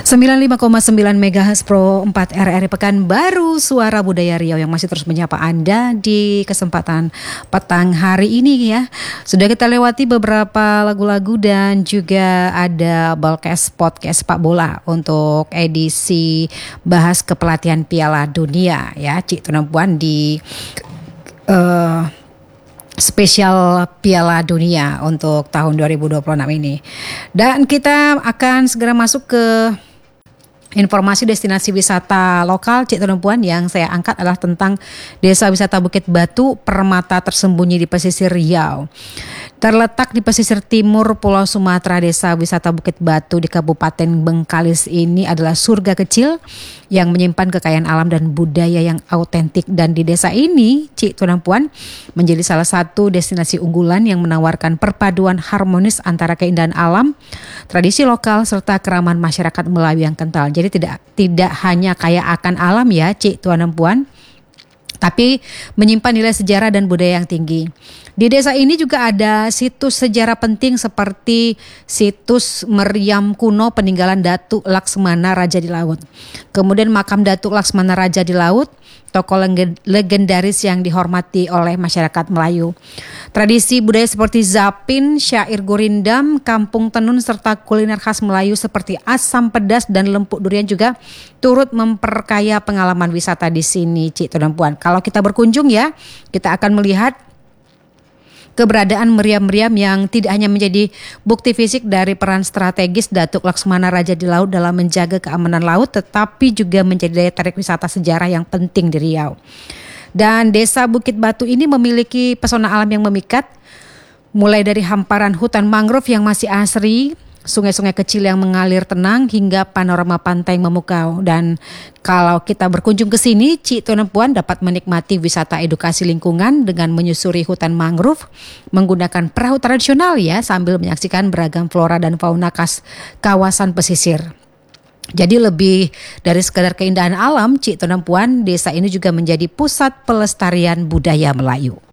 95,9 MHz Pro 4 RRI Pekanbaru, Suara Budaya Riau yang masih terus menyapa Anda di kesempatan petang hari ini ya. Sudah kita lewati beberapa lagu-lagu dan juga ada podcast Pak Bola untuk edisi bahas kepelatihan Piala Dunia ya, Cik Tunampuan di spesial Piala Dunia untuk tahun 2026 ini. Dan kita akan segera masuk ke informasi destinasi wisata lokal, Cik Tunampuan. Yang saya angkat adalah tentang Desa Wisata Bukit Batu, permata tersembunyi di pesisir Riau. Terletak di pesisir timur Pulau Sumatera, Desa Wisata Bukit Batu di Kabupaten Bengkalis ini adalah surga kecil yang menyimpan kekayaan alam dan budaya yang autentik. Dan di desa ini, Cik Tunampuan, menjadi salah satu destinasi unggulan yang menawarkan perpaduan harmonis antara keindahan alam, tradisi lokal, serta keramahan masyarakat Melayu yang kental. Jadi tidak hanya kaya akan alam ya, Cik Tunampuan, tapi menyimpan nilai sejarah dan budaya yang tinggi. Di desa ini juga ada situs sejarah penting seperti situs meriam kuno peninggalan Datuk Laksmana Raja di Laut. Kemudian makam Datuk Laksmana Raja di Laut, tokoh legendaris yang dihormati oleh masyarakat Melayu. Tradisi budaya seperti zapin, syair gurindam, kampung tenun, serta kuliner khas Melayu seperti asam pedas dan lempuk durian juga turut memperkaya pengalaman wisata di sini, Cik Tunampuan. Kalau kita berkunjung ya, kita akan melihat keberadaan meriam-meriam yang tidak hanya menjadi bukti fisik dari peran strategis Datuk Laksmana Raja di Laut dalam menjaga keamanan laut, tetapi juga menjadi daya tarik wisata sejarah yang penting di Riau. Dan Desa Bukit Batu ini memiliki pesona alam yang memikat, mulai dari hamparan hutan mangrove yang masih asri, sungai-sungai kecil yang mengalir tenang, hingga panorama pantai yang memukau. Dan kalau kita berkunjung ke sini, Cik Tunampuan dapat menikmati wisata edukasi lingkungan dengan menyusuri hutan mangrove, menggunakan perahu tradisional ya, sambil menyaksikan beragam flora dan fauna khas kawasan pesisir. Jadi lebih dari sekadar keindahan alam, Cik Tunampuan, desa ini juga menjadi pusat pelestarian budaya Melayu.